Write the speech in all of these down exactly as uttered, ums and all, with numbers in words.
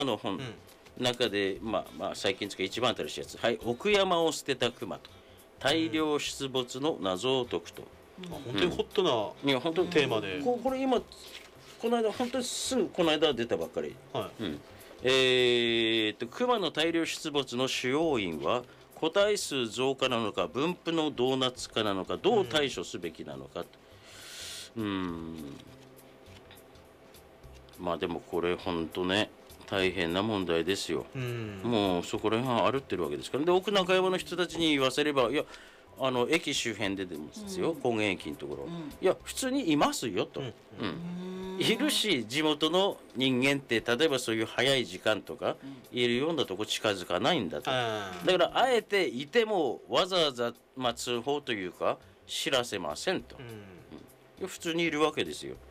の本、中で、まあまあ、最近つか一番新しいやつ、はい、奥山を捨てた熊と大量出没の謎を解くと、 うん、本当にホットな、いや本当にテーマで、 こ, これ今この間本当にすぐこの間出たばっかり、はい、うん、えー、っと熊の大量出没の主要因は個体数増加なのか分布のドーナツ化なのかどう対処すべきなのかと、うん、うんまあでもこれ本当ね大変な問題ですよ、うん、もうそこら辺は歩ってるわけですから。で奥中山の人たちに言わせればいやあの駅周辺ででもですよ、うん、高原駅のところ、うん、いや普通にいますよと、うんうん、いるし地元の人間って例えばそういう早い時間とか、うん、いるようなとこ近づかないんだと、だからあえていてもわざわざ、まあ、通報というか知らせませんと、うんうん、普通にいるわけですよ。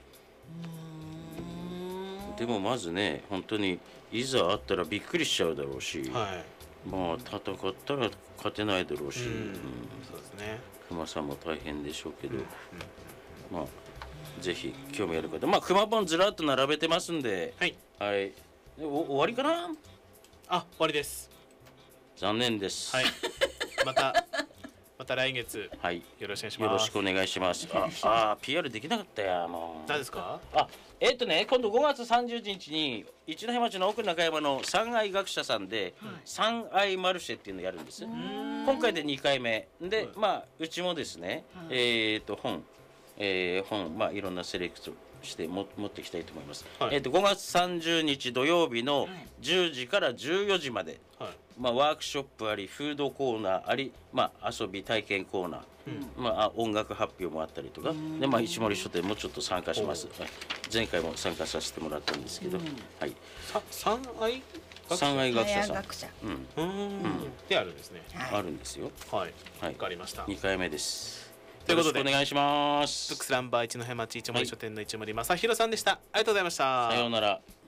でもまずね本当にいざあったらびっくりしちゃうだろうし、はい、まあ戦ったら勝てないだろうし、うんうん、そうですね、熊さんも大変でしょうけど、うんうん、まあぜひ興味ある方、まあ熊本ずらっと並べてますんで、はい、はい、お終わりかな。 あ、終わりです。 残念です。 はい、またまた来月、はい、よろしくお願いします。 よろしくお願いします。ああ ピーアール できなかったやもう。 何ですか。 あえっとね今度ごがつさんじゅうにちに一戸町の奥中山の三愛学者さんで、はい、三愛マルシェっていうのをやるんです。今回でにかいめで、はい、まあうちもですね、はい、えっと本、えー、本まあいろんなセレクトしても持っていきたいと思います、はい、えー、とごがつさんじゅうにち土曜日のじゅうじからじゅうよじまで、はい、まあ、ワークショップありフードコーナーあり、まあ、遊び体験コーナー、うん、まあ、音楽発表もあったりとかで、まあ、一森書店もちょっと参加します。前回も参加させてもらったんですけど、はい、 三愛三愛学者さん、 うん、うんであるんですね、 はい、あるんですよ。 はい、はい、分かりました。 にかいめです。 ということでお願いします。 ブックスナンバー一戸町一森書店の一森正弘さんでした。ありがとうございました。 さようなら。